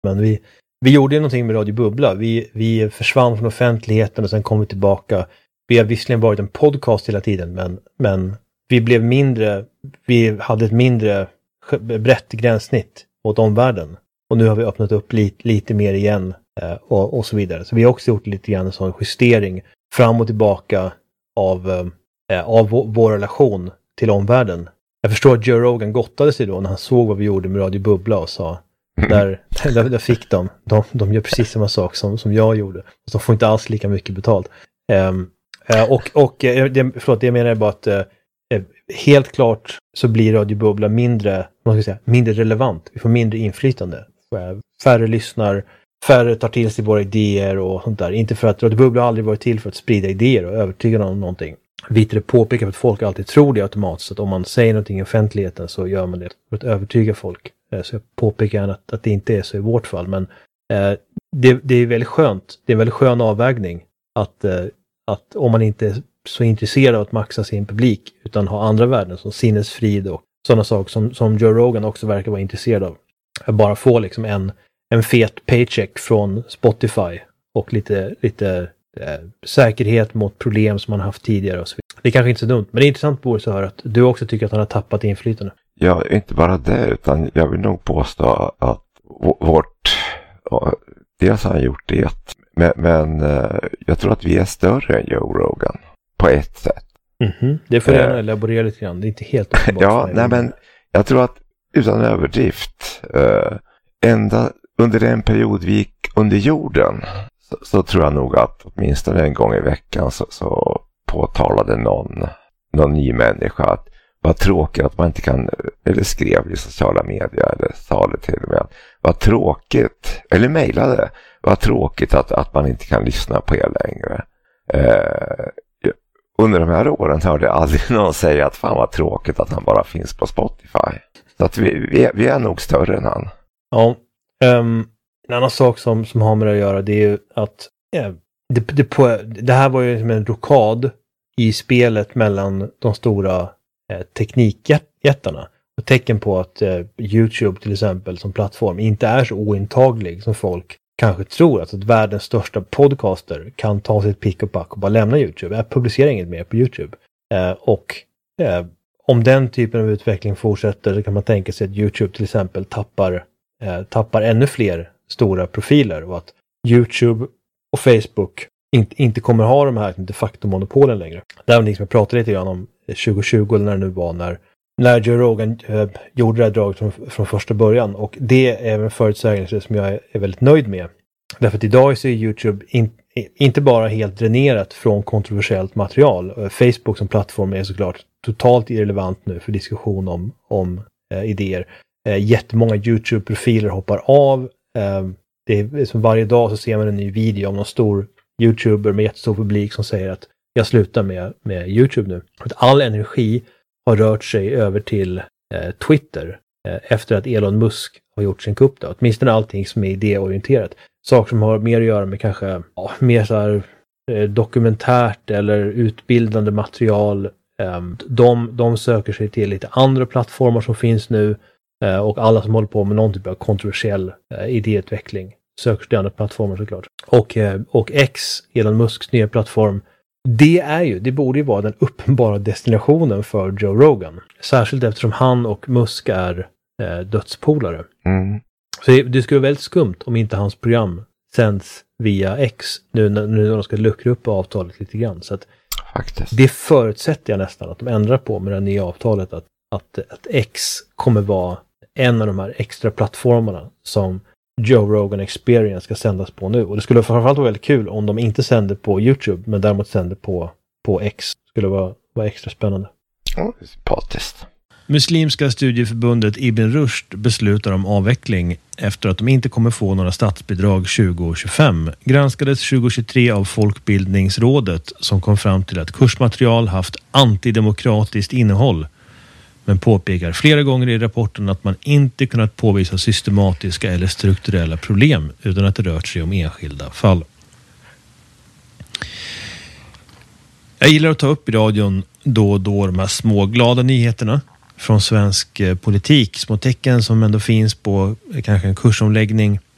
Men vi gjorde någonting med Radio Bubbla. Vi försvann från offentligheten och sen kom vi tillbaka. Vi har visserligen varit en podcast hela tiden, men vi hade ett mindre brett gränssnitt mot omvärlden. Och nu har vi öppnat upp lite mer igen och så vidare. Så vi har också gjort lite grann en sån justering fram och tillbaka av vår relation till omvärlden. Jag förstår att Joe Rogan gottade sig då när han såg vad vi gjorde med Radio Bubbla och sa där fick de gör precis samma sak som jag gjorde. Och de får inte alls lika mycket betalt. Det menar jag bara att helt klart så blir Radio Bubbla mindre relevant. Vi får mindre inflytande. Färre lyssnar, färre tar till sig våra idéer och sånt där. Inte för att Radio Bubbla aldrig varit till för att sprida idéer och övertyga någon om någonting. Vitre påpekar att folk alltid tror det automatiskt. Så att om man säger någonting i offentligheten så gör man det för att övertyga folk. Så jag påpekar gärna att det inte är så i vårt fall. Men det är väldigt skönt. Det är en väldigt skön avvägning att om man inte är så intresserad av att maxa sin publik utan ha andra värden som sinnesfrid och sådana saker som Joe Rogan också verkar vara intresserad av. Att bara få liksom en fet paycheck från Spotify och lite säkerhet mot problem som man haft tidigare och så vidare. Det är kanske inte så dumt, men det är intressant Boris att höra att du också tycker att han har tappat inflytande. Ja, inte bara det, utan jag vill nog påstå att dels har han gjort det, men jag tror att vi är större än Joe Rogan på ett sätt. Det får jag elaborera lite grann, det är inte helt uppenbart. Ja, nej, men jag tror att utan överdrift ända under en period vi gick under jorden så tror jag nog att åtminstone en gång i veckan så påtalade någon ny människa att vad tråkigt att man inte kan, eller skrev i sociala medier eller sa det till och med, vad tråkigt, eller mejlade, vad tråkigt att man inte kan lyssna på er längre. Under de här åren hörde jag aldrig någon säga att fan vad tråkigt att han bara finns på Spotify. Så att vi är nog större än han. Ja, en annan sak som har med det att göra, det är ju att det här var ju som en rokad i spelet mellan de stora teknikjättarna. Och tecken på att YouTube till exempel som plattform inte är så ointaglig som folk kanske tror. Alltså att världens största podcaster kan ta sitt pick och pack och bara lämna YouTube. Jag publicerar inget mer på YouTube. Om den typen av utveckling fortsätter så kan man tänka sig att YouTube till exempel tappar ännu fler stora profiler och att YouTube och Facebook inte kommer ha de här de facto monopolen längre. Det är liksom jag pratade lite grann om 2020 eller när det nu var när Joe Rogan gjorde det här draget från första början, och det är en förutsägelse som jag är väldigt nöjd med. Därför att idag så är YouTube inte bara helt dränerat från kontroversiellt material. Facebook som plattform är såklart totalt irrelevant nu för diskussion om idéer. Jättemånga YouTube-profiler hoppar av. Det är som varje dag så ser man en ny video om någon stor YouTuber med jättestor publik som säger att jag slutar med YouTube nu. Att all energi har rört sig över till Twitter efter att Elon Musk har gjort sin kupp då. Åtminstone allting som är idéorienterat. Saker som har mer att göra med kanske mer så här dokumentärt eller utbildande material. De söker sig till lite andra plattformar som finns nu, och alla som håller på med någon typ av kontroversiell idéutveckling söker sig till andra plattformar såklart. Och X, Elon Musks nya plattform, det borde ju vara den uppenbara destinationen för Joe Rogan. Särskilt eftersom han och Musk är dödspolare. Så det skulle vara väldigt skumt om inte hans program sänds via X nu när de ska luckra upp avtalet lite grann. Så att faktiskt. Det förutsätter jag nästan att de ändrar på med det nya avtalet, att X kommer vara en av de här extra plattformarna som Joe Rogan Experience ska sändas på nu. Och det skulle framförallt vara väldigt kul om de inte sänder på YouTube men däremot sänder på X. Det skulle vara extra spännande. Sympatiskt. Muslimska studieförbundet Ibn Rushd beslutar om avveckling efter att de inte kommer få några statsbidrag 2025. Granskades 2023 av Folkbildningsrådet som kom fram till att kursmaterial haft antidemokratiskt innehåll, men påpekar flera gånger i rapporten att man inte kunnat påvisa systematiska eller strukturella problem utan att det rört sig om enskilda fall. Jag gillar att ta upp i radion då och då de här småglada nyheterna från svensk politik. Små tecken som ändå finns på kanske en kursomläggning.